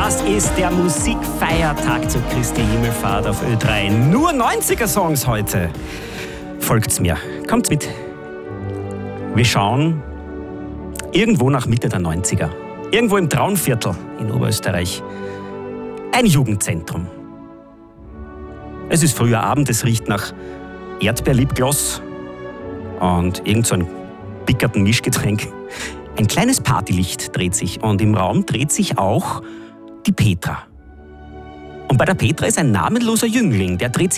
Das ist der Musikfeiertag zu Christi Himmelfahrt auf Ö3. Nur 90er-Songs heute. Folgt's mir. Kommt mit. Wir schauen irgendwo nach Mitte der 90er. Irgendwo im Traunviertel in Oberösterreich. Ein Jugendzentrum. Es ist früher Abend, es riecht nach Erdbeerlipgloss und irgend so ein pickerten Mischgetränk. Ein kleines Partylicht dreht sich und im Raum dreht sich auch die Petra. Und bei der Petra ist ein namenloser Jüngling, der dreht sich